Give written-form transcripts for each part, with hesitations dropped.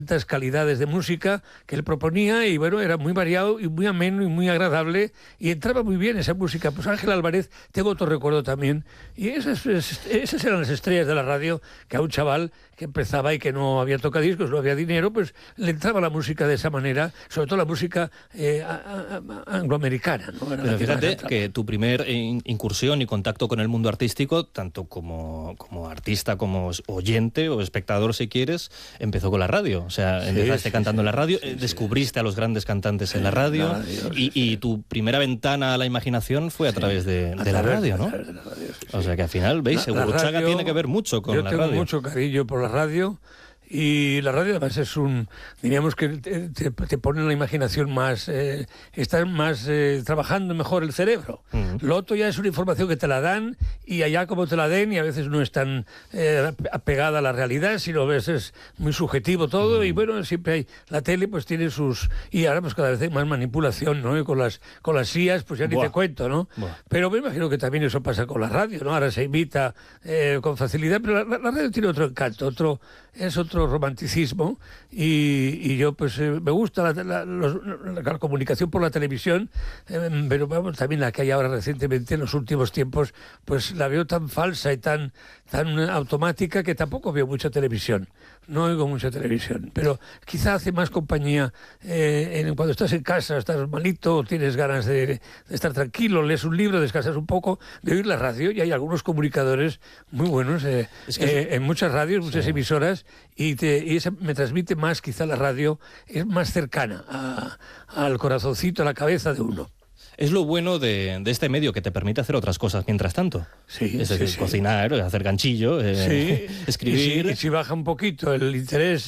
calidades de música que él proponía, y bueno, era muy variado y muy ameno y muy agradable, y entraba muy bien esa música. Pues Ángel Álvarez, tengo otro recuerdo también, y esas eran las estrellas de la radio, que a un chaval que empezaba y que no había tocadiscos, no había dinero, pues le entraba la música de esa manera, sobre todo la música angloamericana, ¿no? Pero fíjate que tu primer incursión y contacto con el mundo artístico, tanto como artista, como oyente o espectador, si quieres, empezó con la radio. O sea, empezaste cantando en la radio, descubriste a los grandes cantantes en la radio, y tu primera ventana a la imaginación fue a través de la radio, ¿no? O sea que al final, ¿veis? Gurruchaga tiene que ver mucho con la radio. Yo tengo mucho cariño por la radio. Y la radio además es diríamos que te pone la imaginación más, estás más trabajando mejor el cerebro. Lo otro ya es una información que te la dan, y allá como te la den, y a veces no es tan apegada a la realidad, sino a veces es muy subjetivo todo, y bueno, siempre hay, la tele pues tiene sus, y ahora pues cada vez hay más manipulación, ¿no? Y con las IAs pues ya ni te cuento, ¿no? Pero me imagino que también eso pasa con la radio, ¿no? Ahora se imita con facilidad, pero la radio tiene otro encanto, es otro romanticismo, y yo pues me gusta la comunicación por la televisión, pero vamos, también la que hay ahora recientemente en los últimos tiempos, pues la veo tan falsa y tan automática que tampoco veo mucha televisión, no oigo mucha televisión, pero quizá hace más compañía cuando estás en casa, estás malito, tienes ganas de estar tranquilo, lees un libro, descansas un poco, de oír la radio, y hay algunos comunicadores muy buenos en muchas radios, muchas emisoras, y esa me transmite más, quizá la radio es más cercana al corazoncito, a la cabeza de uno. Es lo bueno de este medio, que te permite hacer otras cosas mientras tanto. Es decir, cocinar, hacer ganchillo, escribir. Y si baja un poquito el interés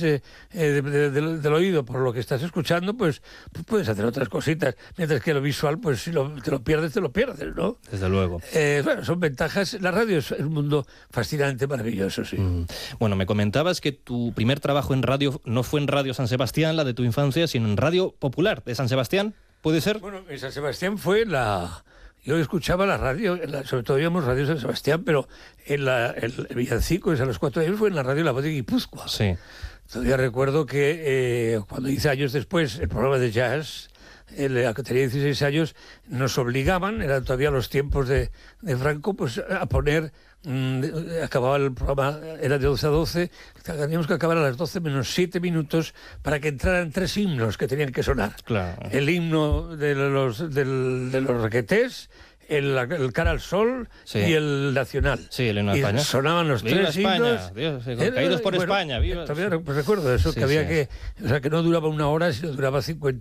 del oído por lo que estás escuchando, pues puedes hacer otras cositas. Mientras que lo visual, pues si te lo pierdes, ¿no? Desde luego. Bueno, son ventajas. La radio es un mundo fascinante, maravilloso, sí. Bueno, me comentabas que tu primer trabajo en radio no fue en Radio San Sebastián, la de tu infancia, sino en Radio Popular de San Sebastián. ¿Puede ser? Bueno, en San Sebastián fue yo escuchaba la radio, sobre todo íbamos Radio San Sebastián, pero el villancico, a los 4 años, fue en la radio La Voz de Guipúzcoa. Sí. Todavía recuerdo que cuando hice años después el programa de jazz, que tenía 16 años, nos obligaban, eran todavía los tiempos de Franco, pues a poner, acababa el programa, era de 11 a 12, teníamos que acabar a las 12 menos 7 minutos para que entraran 3 himnos que tenían que sonar. Claro. El himno de los Requetés, el Cara al Sol, sí, y el Nacional. Sí, el himno de España. Sonaban los ¡Viva 3 España! himnos. Dios, caídos por España. ¡Viva! Todavía recuerdo eso, sí, que había sí. que no duraba 1 hora, sino duraba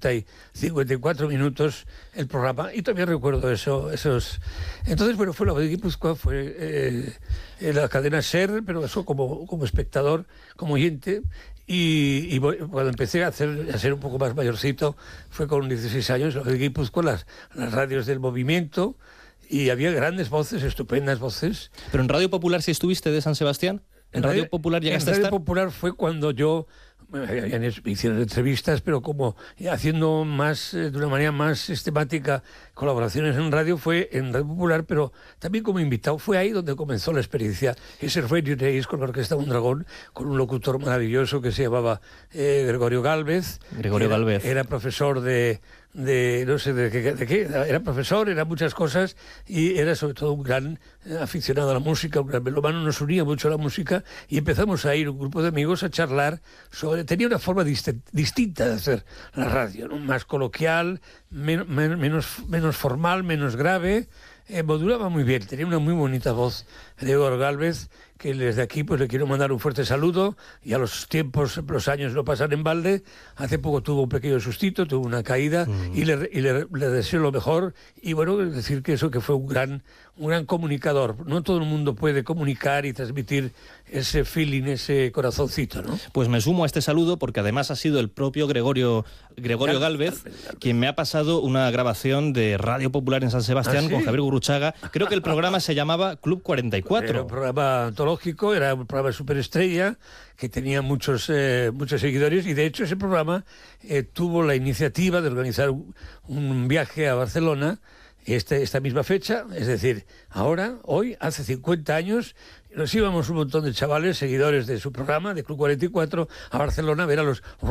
54 minutos el programa, y todavía recuerdo esos. Entonces, bueno, fue La Voz de Guipúzcoa, fue la cadena SER, pero eso como espectador, como oyente. Y cuando empecé a ser un poco más mayorcito, fue con 16 años, La Voz de Guipúzcoa, las radios del movimiento, y había grandes voces, estupendas voces. ¿Pero en Radio Popular sí estuviste de San Sebastián? ¿En Radio Popular llegaste a estar? En Radio Popular fue cuando yo, me hicieron entrevistas, pero como haciendo de una manera más sistemática, colaboraciones en radio, fue en Radio Popular, pero también como invitado. Fue ahí donde comenzó la experiencia, ese Radio Days con la Orquesta Mondragón, con un locutor maravilloso que se llamaba Gregorio Gálvez. Era profesor no sé de qué, era profesor, era muchas cosas, y era sobre todo un gran aficionado a la música, un gran melómano. Nos unía mucho a la música, y empezamos a ir un grupo de amigos a charlar tenía una forma distinta de hacer la radio, ¿no? Más coloquial, menos formal, menos grave, modulaba muy bien, tenía una muy bonita voz, Gregorio Gálvez, que desde aquí pues le quiero mandar un fuerte saludo, y a los años no pasan en balde. Hace poco tuvo un pequeño sustito, tuvo una caída, y le deseo lo mejor, y bueno, decir que fue un gran comunicador. No todo el mundo puede comunicar y transmitir ese feeling, ese corazoncito, ¿no? Pues me sumo a este saludo, porque además ha sido el propio Gregorio Gálvez quien me ha pasado una grabación de Radio Popular en San Sebastián, con Javier Gurruchaga. Creo que el programa se llamaba Club 44. Era un programa antológico, era un programa superestrella que tenía muchos seguidores, y de hecho ese programa tuvo la iniciativa de organizar un viaje a Barcelona esta misma fecha, es decir, hoy, hace 50 años, Nos íbamos un montón de chavales, seguidores de su programa, de Club 44, a Barcelona a ver a los